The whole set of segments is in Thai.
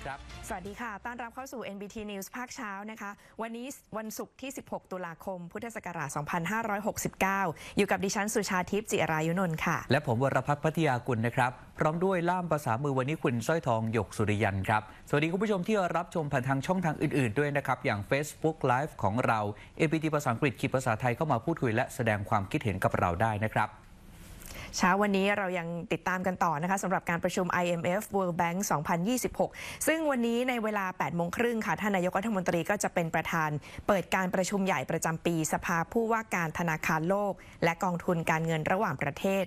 ครับสวัสดีค่ะต้อนรับเข้าสู่ NBT News ภาคเช้านะคะวันนี้วันศุกร์ที่ 16 ตุลาคม พุทธศักราช 2569 อยู่กับดิฉันสุชาทิพย์ จิรายุนนท์ค่ะและผมวรพัฒน์พัทยากุลนะครับพร้อมด้วยล่ามภาษามือวันนี้คุณสร้อยทองหยกสุริยันครับสวัสดีคุณผู้ชมที่รับชมผ่านทางช่องทางอื่นๆด้วยนะครับอย่าง Facebook Live ของเรา NBT ภาษาอังกฤษขีดภาษาไทยเข้ามาพูดคุยและแสดงความคิดเห็นกับเราได้นะครับเช้าวันนี้เรายังติดตามกันต่อนะคะสำหรับการประชุม IMF World Bank 2026 ซึ่งวันนี้ในเวลา 8 โมงครึ่งค่ะท่านนายกรัฐมนตรีก็จะเป็นประธานเปิดการประชุมใหญ่ประจำปีสภาผู้ว่าการธนาคารโลกและกองทุนการเงินระหว่างประเทศ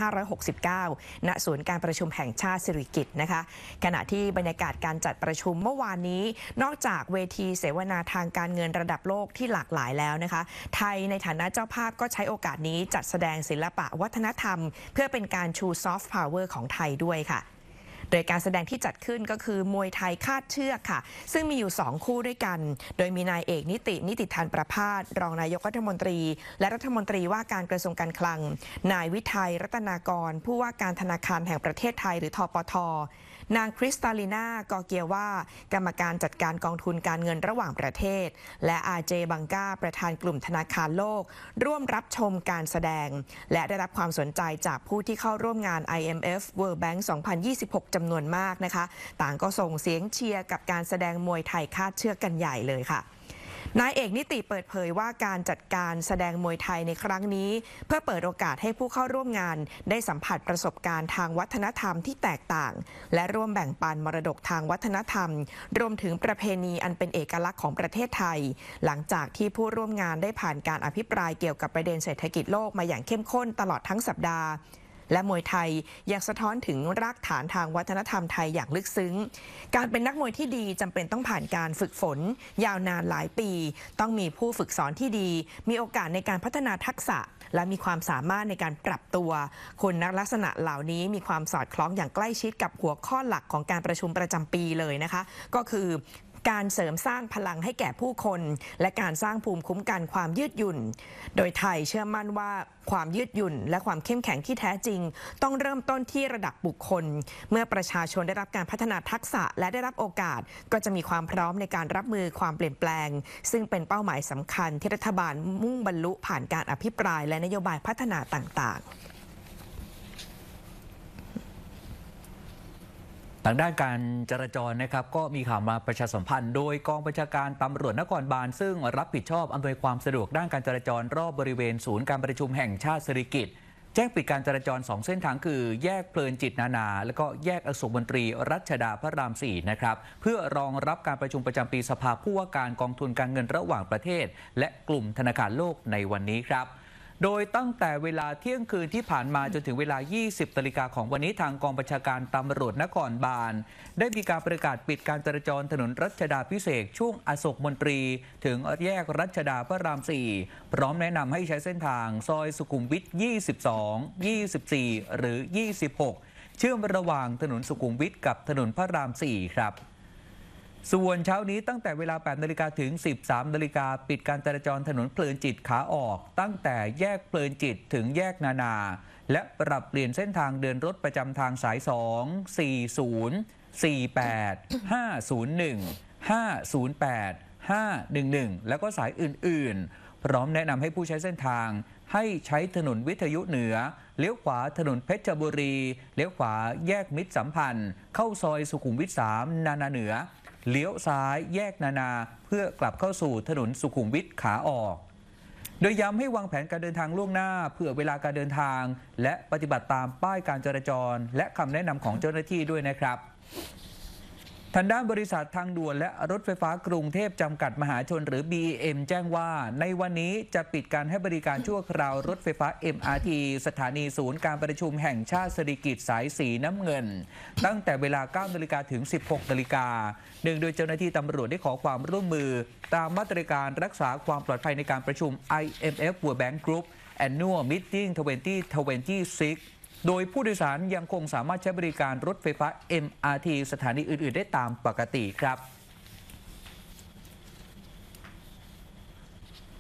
2569 ณ ศูนย์การประชุมแห่งชาติสิริกิติ์นะคะขณะที่บรรยากาศการจัดประชุมเมื่อวานนี้นอกจากเวทีเสวนาทางการเงินระดับโลกที่หลากหลายแล้วนะคะไทยในฐานะเจ้าภาพก็ใช้โอกาสนี้จัดแสดงศิลปะวัฒนธรรมเพื่อเป็นการชูซอฟต์พาวเวอร์ของไทยด้วยค่ะโดยการแสดงที่จัดขึ้นก็คือมวยไทยคาดเชือกค่ะซึ่งมีอยู่2คู่ด้วยกันโดยมีนายเอกนิติธานประภาสรองนายกรัฐมนตรีและรัฐมนตรีว่าการกระทรวงการคลังนายวิทัยรัตนากรผู้ว่าการธนาคารแห่งประเทศไทยหรือธปท.นางคริสตาลีนากอเกียว่ากรรมการจัดการกองทุนการเงินระหว่างประเทศและอาเจบังกาประธานกลุ่มธนาคารโลกร่วมรับชมการแสดงและได้รับความสนใจจากผู้ที่เข้าร่วมงาน IMF World Bank 2026 จำนวนมากนะคะต่างก็ส่งเสียงเชียร์กับการแสดงมวยไทยคาดเชือกกันใหญ่เลยค่ะนายเอกนิติเปิดเผยว่าการจัดการแสดงมวยไทยในครั้งนี้เพื่อเปิดโอกาสให้ผู้เข้าร่วมงานได้สัมผัสประสบการณ์ทางวัฒนธรรมที่แตกต่างและร่วมแบ่งปันมรดกทางวัฒนธรรมรวมถึงประเพณีอันเป็นเอกลักษณ์ของประเทศไทยหลังจากที่ผู้ร่วมงานได้ผ่านการอภิปรายเกี่ยวกับประเด็นเศรษฐกิจโลกมาอย่างเข้มข้นตลอดทั้งสัปดาห์และมวยไทยยังสะท้อนถึงรากฐานทางวัฒนธรรมไทยอย่างลึกซึ้งการเป็นนักมวยที่ดีจำเป็นต้องผ่านการฝึกฝนยาวนานหลายปีต้องมีผู้ฝึกสอนที่ดีมีโอกาสในการพัฒนาทักษะและมีความสามารถในการปรับตัวคนนักลักษณะเหล่านี้มีความสอดคล้องอย่างใกล้ชิดกับหัวข้อหลักของการประชุมประจำปีเลยนะคะก็คือการเสริมสร้างพลังให้แก่ผู้คนและการสร้างภูมิคุ้มกันความยืดหยุ่นโดยไทยเชื่อมั่นว่าความยืดหยุ่นและความเข้มแข็งที่แท้จริงต้องเริ่มต้นที่ระดับบุคคลเมื่อประชาชนได้รับการพัฒนาทักษะและได้รับโอกาสก็จะมีความพร้อมในการรับมือความเปลี่ยนแปลงซึ่งเป็นเป้าหมายสำคัญที่รัฐบาลมุ่งบรรลุผ่านการอภิปรายและนโยบายพัฒนาต่างๆทางด้านการจราจรนะครับก็มีข่าวมาประชาสัมพันธ์โดยกองบัญชาการตำรวจนครบาลซึ่งรับผิดชอบอำนวยความสะดวกด้านการจราจรรอบบริเวณศูนย์การประชุมแห่งชาติสิริกิติ์แจ้งปิดการจราจร2เส้นทางคือแยกเพลินจิตนานาและก็แยกอโศกมนตรีรัชดาพระราม 4นะครับเพื่อรองรับการประชุมประจำปีสภาผู้ว่าการกองทุนการเงินระหว่างประเทศและกลุ่มธนาคารโลกในวันนี้ครับโดยตั้งแต่เวลาเที่ยงคืนที่ผ่านมาจนถึงเวลา 20 นาฬิกาของวันนี้ทางกองบัญชาการตำรวจนครบาลได้มีการประกาศปิดการจราจรถนนรัชดาภิเษกช่วงอโศกมนตรีถึงแยกรัชดาพระราม 4 พร้อมแนะนำให้ใช้เส้นทางซอยสุขุมวิท 22 24 หรือ 26 เชื่อมระหว่างถนนสุขุมวิทกับถนนพระราม 4 ครับส่วนเช้านี้ตั้งแต่เวลา 8 นาฬิกาถึง 13 นาฬิกาปิดการจราจรถนนเพลินจิตขาออกตั้งแต่แยกเพลินจิตถึงแยกนานาและปรับเปลี่ยนเส้นทางเดินรถประจำทางสาย 2 40 48 501 508 511 แล้วก็สายอื่นๆพร้อมแนะนำให้ผู้ใช้เส้นทางให้ใช้ถนนวิทยุเหนือเลี้ยวขวาถนนเพชรบุรีเลี้ยวขวาแยกมิตรสัมพันธ์เข้าซอยสุขุมวิท 3 นานาเหนือเลี้ยวซ้ายแยกนานาเพื่อกลับเข้าสู่ถนนสุขุมวิทขาออกโดยย้ำให้วางแผนการเดินทางล่วงหน้าเพื่อเวลาการเดินทางและปฏิบัติตามป้ายการจราจรและคำแนะนำของเจ้าหน้าที่ด้วยนะครับทางด้านบริษัททางด่วนและรถไฟฟ้ากรุงเทพจำกัดมหาชนหรือ BEM แจ้งว่าในวันนี้จะปิดการให้บริการชั่วคราวรถไฟฟ้า MRT สถานีศูนย์การประชุมแห่งชาติสิริกิติ์สายสีน้ำเงินตั้งแต่เวลา 9 นาฬิกาถึง 16 นาฬิกาเนื่องโดยเจ้าหน้าที่ตำรวจได้ขอความร่วมมือตามมาตรการรักษาความปลอดภัยในการประชุม IMF World Bank Group Annual Meeting 2026โดยผู้โดยสารยังคงสามารถใช้บริการรถไฟฟ้า MRT สถานีอื่นๆได้ตามปกติครับ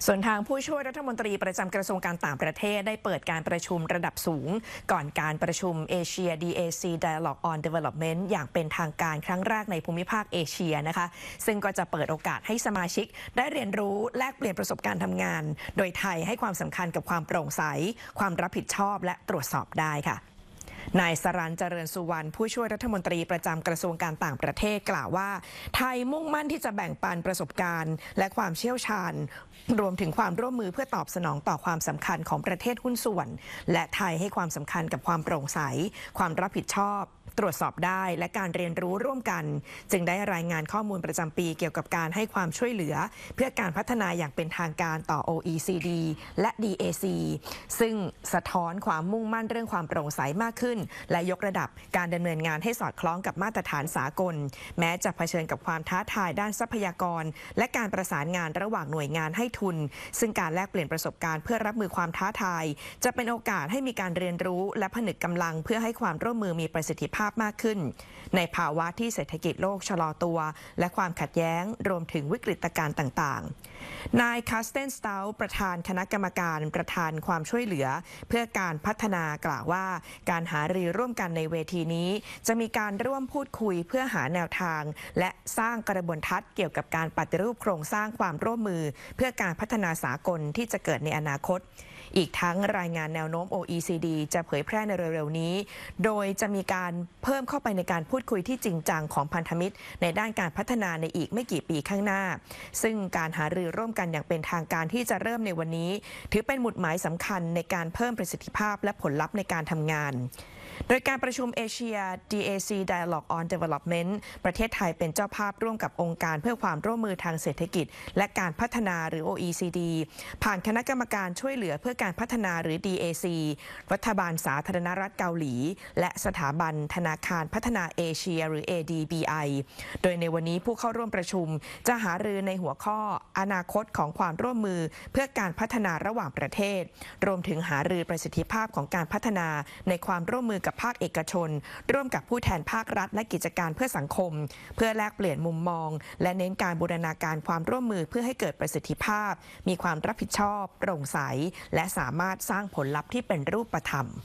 ส่วนทางผู้ช่วยรัฐมนตรีประจำกระทรวงการต่างประเทศได้เปิดการประชุมระดับสูงก่อนการประชุม Asia DAC Dialogue on Development อย่างเป็นทางการครั้งแรกในภูมิภาคเอเชียนะคะซึ่งก็จะเปิดโอกาสให้สมาชิกได้เรียนรู้แลกเปลี่ยนประสบการณ์ทำงานโดยไทยให้ความสำคัญกับความโปร่งใสความรับผิดชอบและตรวจสอบได้ค่ะนายสรัญเจริญสุวรรณผู้ช่วยรัฐมนตรีประจำกระทรวงการต่างประเทศกล่าวว่าไทยมุ่งมั่นที่จะแบ่งปันประสบการณ์และความเชี่ยวชาญรวมถึงความร่วมมือเพื่อตอบสนองต่อความสำคัญของประเทศหุ้นส่วนและไทยให้ความสำคัญกับความโปร่งใสความรับผิดชอบตรวจสอบได้และการเรียนรู้ร่วมกันจึงได้รายงานข้อมูลประจำปีเกี่ยวกับการให้ความช่วยเหลือเพื่อการพัฒนาอย่างเป็นทางการต่อ OECD และ DAC ซึ่งสะท้อนความมุ่งมั่นเรื่องความโปร่งใสมากขึ้นและยกระดับการดำเนินงานให้สอดคล้องกับมาตรฐานสากลแม้จะเผชิญกับความท้าทายด้านทรัพยากรและการประสานงานระหว่างหน่วยงานให้ทุนซึ่งการแลกเปลี่ยนประสบการณ์เพื่อรับมือความท้าทายจะเป็นโอกาสให้มีการเรียนรู้และผนึกกำลังเพื่อให้ความร่วมมือมีประสิทธิภาพมากขึ้นในภาวะที่เศรษฐกิจโลกชะลอตัวและความขัดแย้งรวมถึงวิกฤตการณ์ต่างๆนายคาสเตนสตาลประธานคณะกรรมการประธานความช่วยเหลือเพื่อการพัฒนากล่าวว่าการหารือร่วมกันในเวทีนี้จะมีการร่วมพูดคุยเพื่อหาแนวทางและสร้างกระบวนทัศน์เกี่ยวกับการปฏิรูปโครงสร้างความร่วมมือเพื่อการพัฒนาสากลที่จะเกิดในอนาคตอีกทั้งรายงานแนวโน้ม OECD จะเผยแพร่ในเร็วๆนี้โดยจะมีการเพิ่มเข้าไปในการพูดคุยที่จริงจังของพันธมิตรในด้านการพัฒนาในอีกไม่กี่ปีข้างหน้าซึ่งการหารือร่วมกันอย่างเป็นทางการที่จะเริ่มในวันนี้ถือเป็นหมุดหมายสำคัญในการเพิ่มประสิทธิภาพและผลลัพธ์ในการทำงานโดยการประชุม Asia DAC Dialogue on Development ประเทศไทยเป็นเจ้าภาพร่วมกับองค์การเพื่อความร่วมมือทางเศรษฐกิจและการพัฒนาหรือ OECD ผ่านคณะกรรมการช่วยเหลือเพื่อการพัฒนาหรือ DAC รัฐบาลสาธารณรัฐเกาหลีและสถาบันธนาคารพัฒนาเอเชียหรือ ADBI โดยในวันนี้ผู้เข้าร่วมประชุมจะหารือในหัวข้ออนาคตของความร่วมมือเพื่อการพัฒนาระหว่างประเทศรวมถึงหารือประสิทธิภาพของการพัฒนาในความร่วมมือกับภาคเอกชนร่วมกับผู้แทนภาครัฐและกิจการเพื่อสังคมเพื่อแลกเปลี่ยนมุมมองและเน้นการบูรณาการความร่วมมือเพื่อให้เกิดประสิทธิภาพมีความรับผิดชอบโปร่งใสและสามารถสร้างผลลัพธ์ที่เป็นรูปธรรม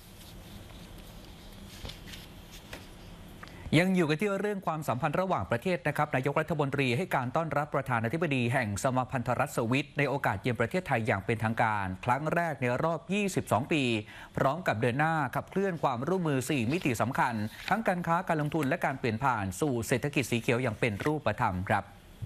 ยังอยู่กันที่เรื่องความสัมพันธ์ระหว่างประเทศนะครับนายกรัฐมนตรีให้การต้อนรับประธานาธิบดีแห่งสมาพันธรัฐสวิตในโอกาสเยือนประเทศไทยอย่างเป็นทางการครั้งแรกในรอบ 22 ปีพร้อมกับเดินหน้าขับเคลื่อนความร่วมมือ 4 มิติสำคัญทั้งการค้าการลงทุนและการเปลี่ยนผ่านสู่เศรษฐกิจสีเขียวอย่างเป็นรูปธรรมครับ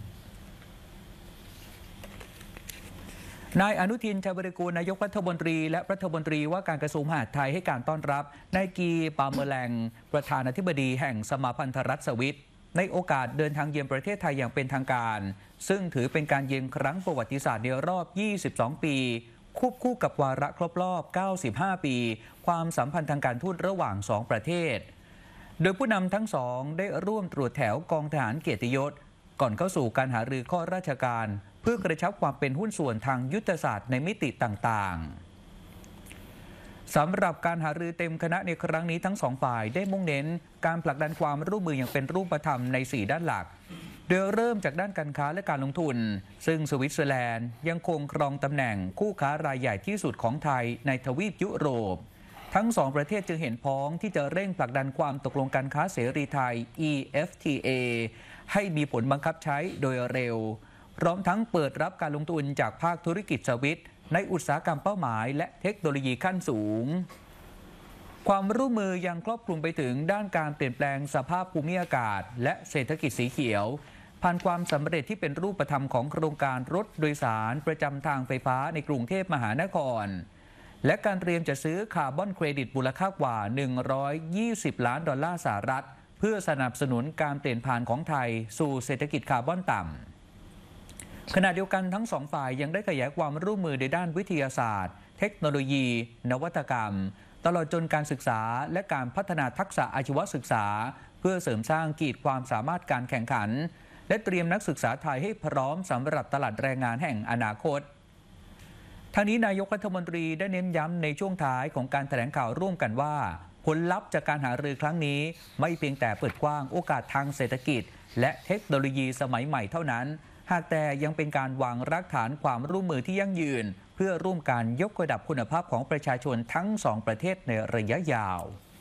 นายอนุทินชาญวิรากูลนายกรัฐมนตรีและรัฐมนตรีว่าการกระทรวงมหาดไทยให้การต้อนรับนายกีปาเมแลงประธานาธิบดีแห่งสมาพันธรัฐสวิตในโอกาสเดินทางเยือนประเทศไทยอย่างเป็นทางการซึ่งถือเป็นการเยือนครั้งประวัติศาสตร์ในรอบ 22 ปีควบคู่กับวาระครบรอบ 95 ปีความสัมพันธ์ทางการทูตระหว่าง 2 ประเทศโดยผู้นำทั้งสองได้ร่วมตรวจแถวกองทหารเกียรติยศก่อนเข้าสู่การหารือข้อราชการเพื่อกระชับความเป็นหุ้นส่วนทางยุทธศาสตร์ในมิติต่างๆสำหรับการหารือเต็มคณะในครั้งนี้ทั้งสองฝ่ายได้มุ่งเน้นการผลักดันความร่วมมืออย่างเป็นรูปธรรมใน 4 ด้านหลักโดยเริ่มจากด้านการค้าและการลงทุนซึ่งสวิตเซอร์แลนด์ยังคงครองตำแหน่งคู่ค้ารายใหญ่ที่สุดของไทยในทวีปยุโรปทั้งสองประเทศจึงเห็นพ้องที่จะเร่งผลักดันความตกลงการค้าเสรีไทย EFTA ให้มีผลบังคับใช้โดยเร็วพร้อมทั้งเปิดรับการลงทุนจากภาคธุรกิจสวิตในอุตสาหกรรมเป้าหมายและเทคโนโลยีขั้นสูงความร่วมมือยังครอบคลุมไปถึงด้านการเปลี่ยนแปลงสภาพภูมิอากาศและเศรษฐกิจสีเขียวผ่านความสำเร็จที่เป็นรูปธรรมของโครงการรถโดยสารประจำทางไฟฟ้าในกรุงเทพมหานครและการเตรียมจะซื้อคาร์บอนเครดิตมูลค่ากว่า$120 ล้านสหรัฐเพื่อสนับสนุนการเปลี่ยนผ่านของไทยสู่เศรษฐกิจคาร์บอนต่ำขณะเดียวกันทั้งสองฝ่ายยังได้ขยายความร่วมมือในด้านวิทยาศาสตร์เทคโนโลยีนวัตกรรมตลอดจนการศึกษาและการพัฒนาทักษะอาชีวศึกษาเพื่อเสริมสร้างขีดความสามารถการแข่งขันและเตรียมนักศึกษาไทยให้พร้อมสำหรับตลาดแรงงานแห่งอนาคตทางนี้นายกรัฐมนตรีได้เน้นย้ำในช่วงท้ายของการแถลงข่าวร่วมกันว่าผลลัพธ์จากการหารือครั้งนี้ไม่เพียงแต่เปิดกว้างโอกาสทางเศรษฐกิจและเทคโนโลยีสมัยใหม่เท่านั้นหากแต่ยังเป็นการวางรากฐานความร่วมมือที่ยั่งยืนเพื่อร่วมกันยกระดับคุณภาพของประชาชนทั้งสองประเทศในระยะยา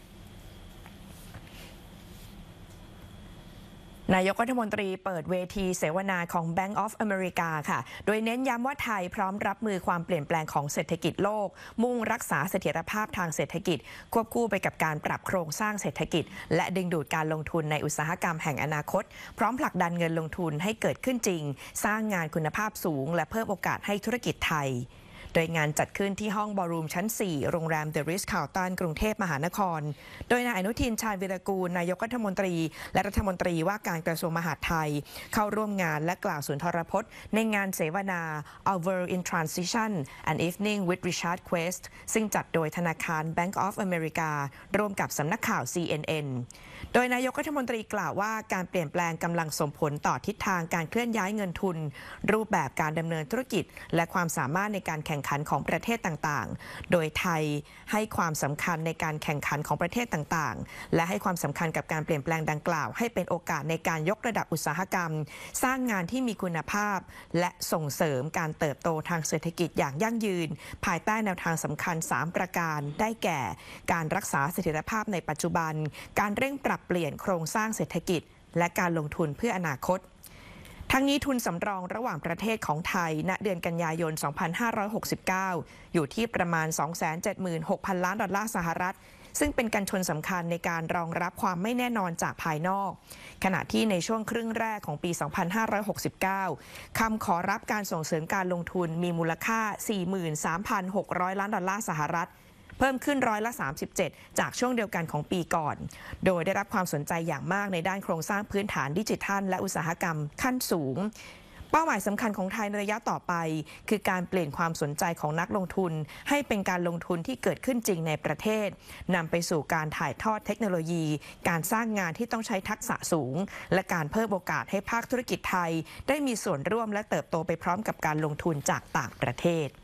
วนายกรัฐมนตรีเปิดเวทีเสวนาของ Bank of America ค่ะ โดยเน้นย้ำว่าไทยพร้อมรับมือความเปลี่ยนแปลงของเศรษฐกิจโลกมุ่งรักษาเสถียรภาพทางเศรษฐกิจควบคู่ไปกับการปรับโครงสร้างเศรษฐกิจและดึงดูดการลงทุนในอุตสาหกรรมแห่งอนาคตพร้อมผลักดันเงินลงทุนให้เกิดขึ้นจริงสร้างงานคุณภาพสูงและเพิ่มโอกาสให้ธุรกิจไทยโดยงานจัดขึ้นที่ห้องบอลรูมชั้น 4 โรงแรม The Ritz-Carlton กรุงเทพมหานครโดยนายอนุทิน ชาญวีรกูลนายกรัฐมนตรีและรัฐมนตรีว่าการกระทรวงมหาดไทยเข้าร่วมงานและกล่าวสุนทรพจน์ในงานเสวนา Our World in Transition An Evening with Richard Quest ซึ่งจัดโดยธนาคาร Bank of America ร่วมกับสำนักข่าว CNN โดยนายกรัฐมนตรีกล่าวว่าการเปลี่ยนแปลงกำลังส่งผลต่อทิศทางการเคลื่อนย้ายเงินทุนรูปแบบการดำเนินธุรกิจและความสามารถในการแข่งขันของประเทศต่างๆโดยไทยให้ความสำคัญในการแข่งขันของประเทศต่างๆและให้ความสำคัญกับการเปลี่ยนแปลงดังกล่าวให้เป็นโอกาสในการยกระดับอุตสาหกรรมสร้างงานที่มีคุณภาพและส่งเสริมการเติบโตทางเศรษฐกิจอย่างยั่งยืนภายใต้แนวทางสำคัญ3ประการได้แก่การรักษาเสถียรภาพในปัจจุบันการเร่งปรับเปลี่ยนโครงสร้างเศรษฐกิจและการลงทุนเพื่ออนาคตทั้งนี้ทุนสำรองระหว่างประเทศของไทยณเดือนกันยายน 2569 อยู่ที่ประมาณ 276,000 ล้านดอลลาร์สหรัฐซึ่งเป็นกันชนสำคัญในการรองรับความไม่แน่นอนจากภายนอกขณะที่ในช่วงครึ่งแรกของปี 2569 คำขอรับการส่งเสริมการลงทุนมีมูลค่า 43,600 ล้านดอลลาร์สหรัฐเพิ่มขึ้น37%จากช่วงเดียวกันของปีก่อนโดยได้รับความสนใจอย่างมากในด้านโครงสร้างพื้นฐานดิจิทัลและอุตสาหกรรมขั้นสูงเป้าหมายสำคัญของไทยในระยะต่อไปคือการเปลี่ยนความสนใจของนักลงทุนให้เป็นการลงทุนที่เกิดขึ้นจริงในประเทศนำไปสู่การถ่ายทอดเทคโนโลยีการสร้างงานที่ต้องใช้ทักษะสูงและการเพิ่มโอกาสให้ภาคธุรกิจไทยได้มีส่วนร่วมและเติบโตไปพร้อมกับการลงทุนจากต่างประเทศ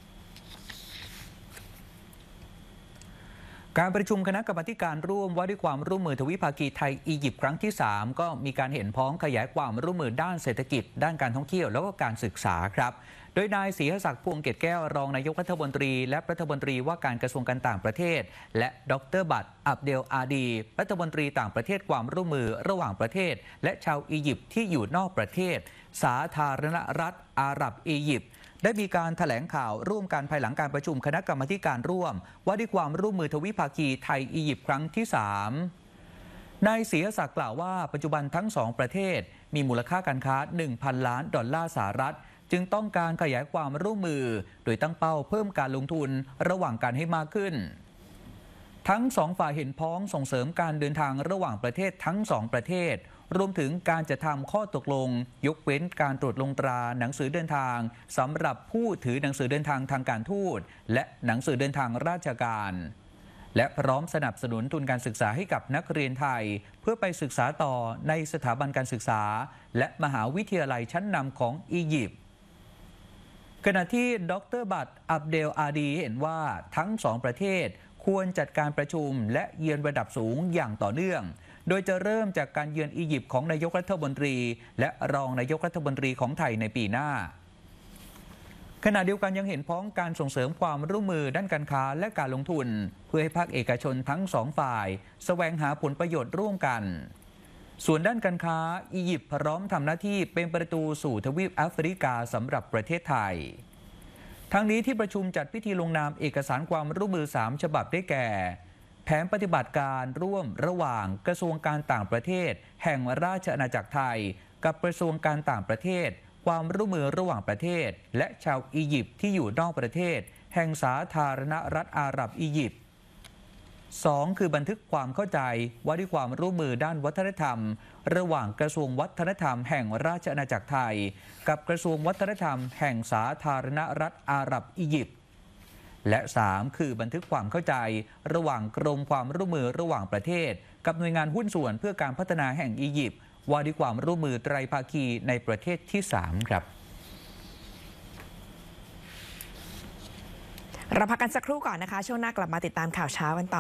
การประชุมคณะกรรมาการร่วมว่าด้วยความร่วมมือทวิภาคีไทยอียิปต์ครั้งที่ 3ก็มีการเห็นพ้องขยายความร่วมมือด้านเศรษฐกิจด้านการท่องเที่ยวแล้วก็การศึกษาครับโดยนายศรีหศักดิ์พวงเกตแก้วรองนายกรัฐมนตรีและรัฐมนตรีว่าการกระทรวงการต่างประเทศและดร.บัตรอับเดลอาดีรัฐมนตรีต่างประเทศความร่วมมือระหว่างประเทศและชาวอียิปต์ที่อยู่นอกประเทศสาธารณรัฐอาหรับอียิปต์ได้มีการแถลงข่าวร่วมกันภายหลังการประชุมคณะกรรมาการร่วมว่าด้วยความร่วมมือทวิภาคีไทยอียิปต์ครั้งที่ 3นายศรีหศักดิ์กล่าวว่าปัจจุบันทั้งสองประเทศมีมูลค่าการค้า 1,000 ล้านดอลลาร์สหรัฐจึงต้องการขยายความร่วมมือโดยตั้งเป้าเพิ่มการลงทุนระหว่างกันให้มากขึ้นทั้งสองฝ่ายเห็นพ้องส่งเสริมการเดินทางระหว่างประเทศทั้งสองประเทศรวมถึงการจะทำข้อตกลงยกเว้นการตรวจลงตราหนังสือเดินทางสำหรับผู้ถือหนังสือเดินทางทางการทูตและหนังสือเดินทางราชการและพร้อมสนับสนุนทุนการศึกษาให้กับนักเรียนไทยเพื่อไปศึกษาต่อในสถาบันการศึกษาและมหาวิทยาลัยชั้นนำของอียิปต์ขณะที่ดร.บัตรอับเดลอาดีเห็นว่าทั้งสองประเทศควรจัดการประชุมและเยือนระดับสูงอย่างต่อเนื่องโดยจะเริ่มจากการเยือนอียิปต์ของนายกรัฐมนตรีและรองนายกรัฐมนตรีของไทยในปีหน้าขณะเดียวกันยังเห็นพ้องการส่งเสริมความร่วมมือด้านการค้าและการลงทุนเพื่อให้ภาคเอกชนทั้งสองฝ่ายแสวงหาผลประโยชน์ร่วมกันส่วนด้านการค้าอียิปต์พร้อมทำหน้าที่เป็นประตูสู่ทวีปแอฟริกาสำหรับประเทศไทยทั้งนี้ที่ประชุมจัดพิธีลงนามเอกสารความร่วมมือ3ฉบับได้แก่แผนปฏิบัติการร่วมระหว่างกระทรวงการต่างประเทศแห่งราชอาณาจักรไทยกับกระทรวงการต่างประเทศความร่วมมือระหว่างประเทศและชาวอียิปต์ที่อยู่นอกประเทศแห่งสาธารณรัฐอาหรับอียิปต์ 2. คือบันทึกความเข้าใจว่าด้วยความร่วมมือด้านวัฒนธรรมระหว่างกระทรวงวัฒนธรรมแห่งราชอาณาจักรไทยกับกระทรวงวัฒนธรรมแห่งสาธารณรัฐอาหรับอียิปต์และ 3. คือบันทึกความเข้าใจระหว่างกรมความร่วมมือระหว่างประเทศกับหน่วยงานหุ้นส่วนเพื่อการพัฒนาแห่งอียิปต์ว่าด้วยความร่วมมือไตรภาคีในประเทศที่ 3 ครับเราพักกันสักครู่ก่อนนะคะช่วงหน้ากลับมาติดตามข่าวเช้ากันต่อ